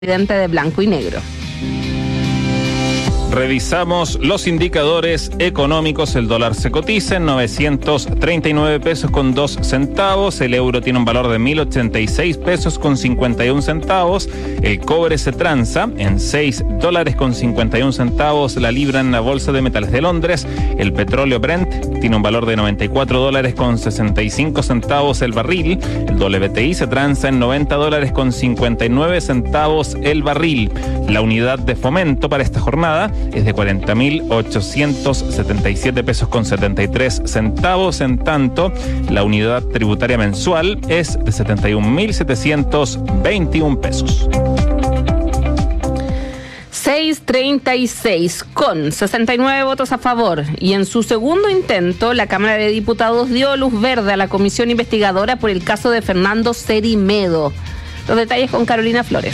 presidente de Blanco y Negro. Revisamos los indicadores económicos. El dólar se cotiza en 939 pesos con 2 centavos. El euro tiene un valor de 1.086 pesos con 51 centavos. El cobre se transa en 6 dólares con 51 centavos la libra en la Bolsa de Metales de Londres. El petróleo Brent tiene un valor de 94 dólares con 65 centavos el barril. El WTI se transa en 90 dólares con 59 centavos el barril. La unidad de fomento para esta jornada es de 40.877 pesos con 73 centavos. En tanto, la unidad tributaria mensual es de 71.721 pesos. 636 con 69 votos a favor, y en su segundo intento la Cámara de Diputados dio luz verde a la comisión investigadora por el caso de Fernando Cerimedo. Los detalles con Carolina Flores.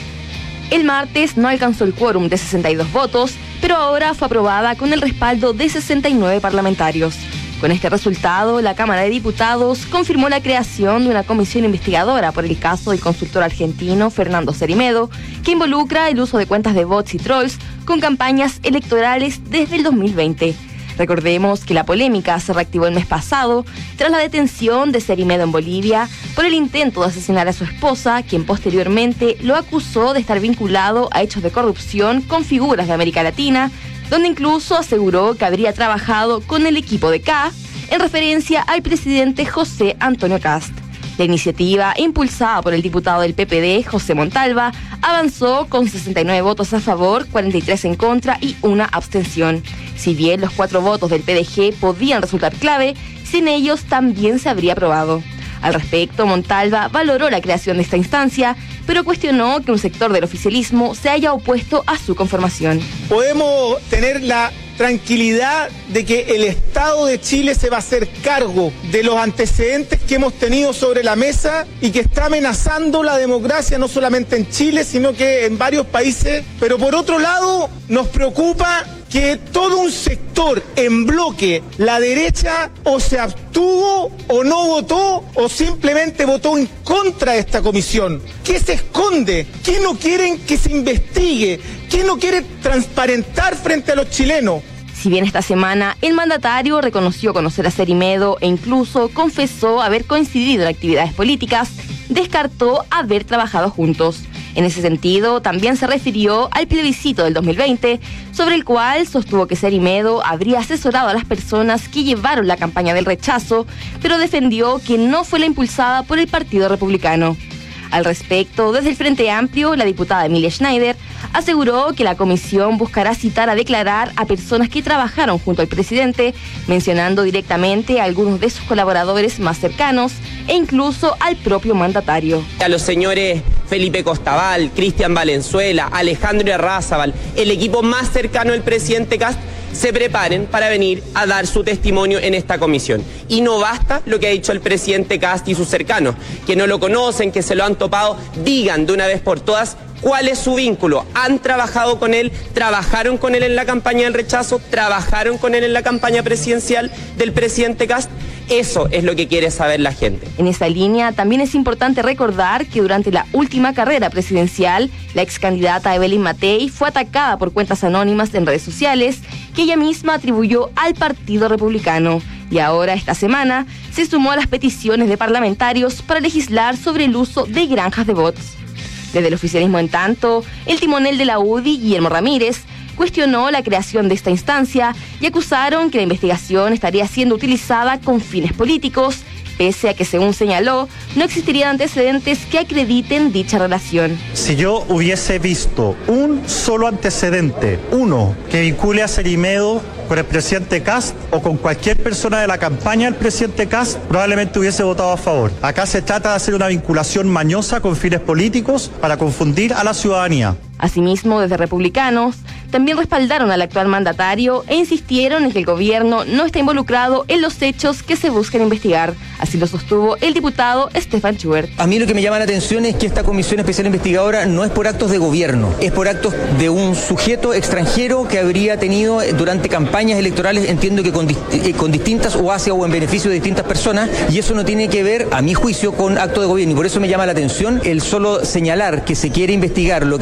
El martes no alcanzó el quórum de 62 votos, pero ahora fue aprobada con el respaldo de 69 parlamentarios. Con este resultado, la Cámara de Diputados confirmó la creación de una comisión investigadora por el caso del consultor argentino Fernando Cerimedo, que involucra el uso de cuentas de bots y trolls con campañas electorales desde el 2020. Recordemos que la polémica se reactivó el mes pasado tras la detención de Cerimedo en Bolivia por el intento de asesinar a su esposa, quien posteriormente lo acusó de estar vinculado a hechos de corrupción con figuras de América Latina, donde incluso aseguró que habría trabajado con el equipo de K, en referencia al presidente José Antonio Kast. La iniciativa, impulsada por el diputado del PPD, José Montalva, avanzó con 69 votos a favor, 43 en contra y una abstención. Si bien los 4 votos del PDG podían resultar clave, sin ellos también se habría aprobado. Al respecto, Montalva valoró la creación de esta instancia, pero cuestionó que un sector del oficialismo se haya opuesto a su conformación. Podemos tener la tranquilidad de que el Estado de Chile se va a hacer cargo de los antecedentes que hemos tenido sobre la mesa y que está amenazando la democracia no solamente en Chile, sino que en varios países. Pero por otro lado, nos preocupa que todo un sector en bloque, la derecha, o se abstuvo o no votó o simplemente votó en contra de esta comisión. ¿Qué se esconde? ¿Qué no quieren que se investigue? ¿Qué no quiere transparentar frente a los chilenos? Si bien esta semana el mandatario reconoció conocer a Cerimedo e incluso confesó haber coincidido en actividades políticas, descartó haber trabajado juntos. En ese sentido, también se refirió al plebiscito del 2020, sobre el cual sostuvo que Cerimedo habría asesorado a las personas que llevaron la campaña del rechazo, pero defendió que no fue la impulsada por el Partido Republicano. Al respecto, desde el Frente Amplio, la diputada Emilia Schneider aseguró que la comisión buscará citar a declarar a personas que trabajaron junto al presidente, mencionando directamente a algunos de sus colaboradores más cercanos e incluso al propio mandatario. A los señores Felipe Costabal, Cristian Valenzuela, Alejandro Arrázaval, el equipo más cercano del presidente Kast, se preparen para venir a dar su testimonio en esta comisión. Y no basta lo que ha dicho el presidente Kast y sus cercanos, que no lo conocen, que se lo han topado. Digan de una vez por todas cuál es su vínculo. ¿Han trabajado con él? ¿Trabajaron con él en la campaña del rechazo? ¿Trabajaron con él en la campaña presidencial del presidente Kast? Eso es lo que quiere saber la gente. En esa línea, también es importante recordar que durante la última carrera presidencial, la ex candidata Evelyn Matei fue atacada por cuentas anónimas en redes sociales que ella misma atribuyó al Partido Republicano. Y ahora, esta semana, se sumó a las peticiones de parlamentarios para legislar sobre el uso de granjas de bots. Desde el oficialismo, en tanto, el timonel de la UDI, Guillermo Ramírez, cuestionó la creación de esta instancia y acusaron que la investigación estaría siendo utilizada con fines políticos, pese a que, según señaló, no existirían antecedentes que acrediten dicha relación. Si yo hubiese visto un solo antecedente, uno, que vincule a Cerimedo con el presidente Kast o con cualquier persona de la campaña del presidente Kast, probablemente hubiese votado a favor. Acá se trata de hacer una vinculación mañosa con fines políticos para confundir a la ciudadanía. Asimismo, desde Republicanos, también respaldaron al actual mandatario e insistieron en que el gobierno no está involucrado en los hechos que se buscan investigar. Así lo sostuvo el diputado Stefan Schubert. A mí lo que me llama la atención es que esta Comisión Especial Investigadora no es por actos de gobierno, es por actos de un sujeto extranjero que habría tenido durante campañas electorales, entiendo que con distintas o hacia o en beneficio de distintas personas, y eso no tiene que ver, a mi juicio, con actos de gobierno, y por eso me llama la atención el solo señalar que se quiere investigar lo